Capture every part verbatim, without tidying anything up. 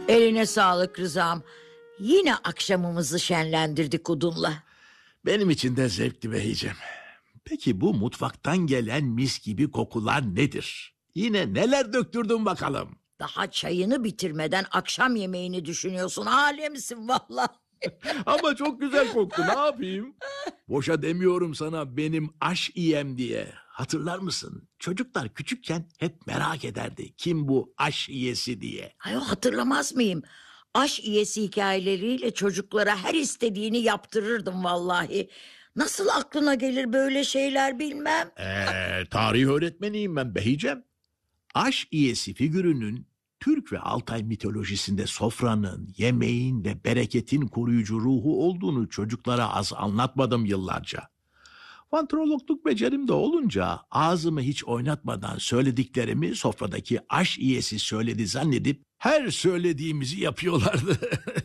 Eline sağlık Rızam. Yine akşamımızı şenlendirdik odunla. Benim için de zevkli Behicem. Peki bu mutfaktan gelen mis gibi kokular nedir? Yine neler döktürdün bakalım? Daha çayını bitirmeden akşam yemeğini düşünüyorsun. Alemsin vallahi. Ama çok güzel koktu, ne yapayım? Boşa demiyorum sana benim aş iyem diye. Hatırlar mısın? Çocuklar küçükken hep merak ederdi. Kim bu aş iyesi diye. Ay, hatırlamaz mıyım? Aş iyesi hikayeleriyle çocuklara her istediğini yaptırırdım vallahi. Nasıl aklına gelir böyle şeyler bilmem. Ee, tarih öğretmeniyim ben Behicem. Aş iyesi figürünün Türk ve Altay mitolojisinde sofranın, yemeğin ve bereketin koruyucu ruhu olduğunu çocuklara az anlatmadım yıllarca. Vantrologluk becerim de olunca ağzımı hiç oynatmadan söylediklerimi sofradaki aş iyesi söyledi zannedip her söylediğimizi yapıyorlardı.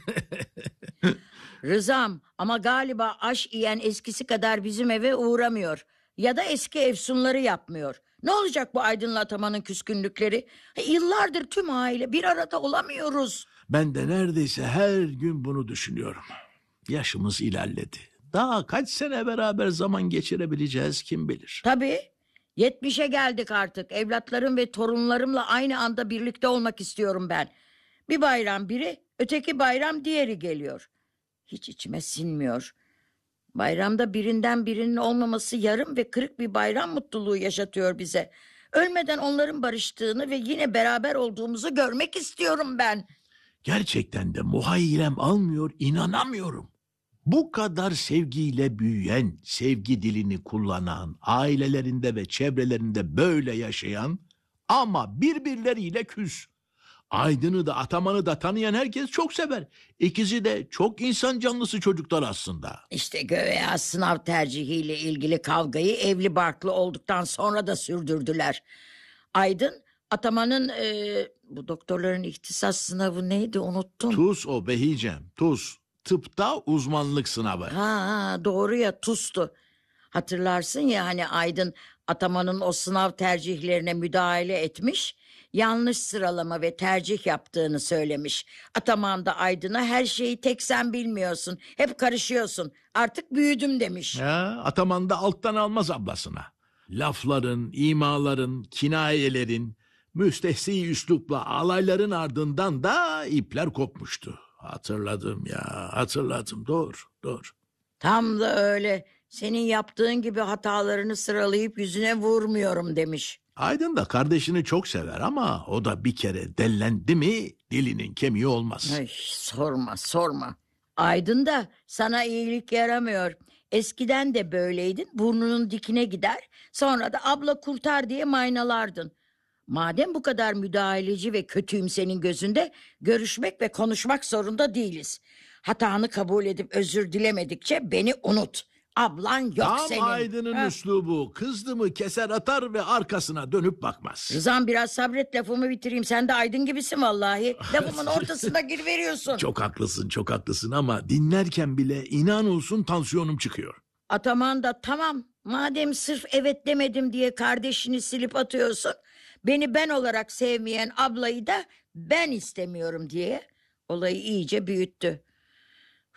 Rızam, ama galiba aş yiyen eskisi kadar bizim eve uğramıyor. Ya da eski efsunları yapmıyor. Ne olacak bu Aydın'la Ataman'ın küskünlükleri? E, Yıllardır tüm aile bir arada olamıyoruz. Ben de neredeyse her gün bunu düşünüyorum. Yaşımız ilerledi. Daha kaç sene beraber zaman geçirebileceğiz kim bilir. Tabii. Yetmişe geldik artık. Evlatlarım ve torunlarımla aynı anda birlikte olmak istiyorum ben. Bir bayram biri, öteki bayram diğeri geliyor. Hiç içime sinmiyor. Bayramda birinden birinin olmaması yarım ve kırık bir bayram mutluluğu yaşatıyor bize. Ölmeden onların barıştığını ve yine beraber olduğumuzu görmek istiyorum ben. Gerçekten de muhayyilem almıyor, inanamıyorum. Bu kadar sevgiyle büyüyen, sevgi dilini kullanan, ailelerinde ve çevrelerinde böyle yaşayan ama birbirleriyle küs. Aydın'ı da Ataman'ı da tanıyan herkes çok sever. İkisi de çok insan canlısı çocuklar aslında. İşte göğe sınav tercihiyle ilgili kavgayı evli barklı olduktan sonra da sürdürdüler. Aydın, Ataman'ın e, bu doktorların ihtisas sınavı neydi unuttum. TUS o Behicem, TUS. Tıpta uzmanlık sınavı. Ha, ha doğru ya, TUS'tu. Hatırlarsın ya hani Aydın Ataman'ın o sınav tercihlerine müdahale etmiş, yanlış sıralama ve tercih yaptığını söylemiş. Ataman da Aydın'a her şeyi tek sen bilmiyorsun, hep karışıyorsun, artık büyüdüm demiş. Ya, Ataman da alttan almaz ablasına. Lafların, imaların, kinayelerin, müstehsi üslupla alayların ardından da ipler kopmuştu. Hatırladım ya, hatırladım, doğru, doğru. Tam da öyle, senin yaptığın gibi hatalarını sıralayıp yüzüne vurmuyorum demiş. Aydın da kardeşini çok sever ama o da bir kere dellendi mi dilinin kemiği olmaz. Ay, sorma sorma. Aydın da sana iyilik yaramıyor. Eskiden de böyleydin, burnunun dikine gider, sonra da abla kurtar diye maynalardın. Madem bu kadar müdahaleci ve kötüyüm senin gözünde, görüşmek ve konuşmak zorunda değiliz. Hatanı kabul edip özür dilemedikçe beni unut. Ablan yok Tam senin. Aydın'ın Ha? üslubu, kızdı mı keser atar ve arkasına dönüp bakmaz. Rızam, biraz sabret, lafımı bitireyim. Sen de Aydın gibisin vallahi. Lafımın ortasına giriveriyorsun. Çok haklısın, çok haklısın ama dinlerken bile inan olsun tansiyonum çıkıyor. Ataman da tamam, madem sırf evet demedim diye kardeşini silip atıyorsun, beni ben olarak sevmeyen ablayı da ben istemiyorum diye olayı iyice büyüttü.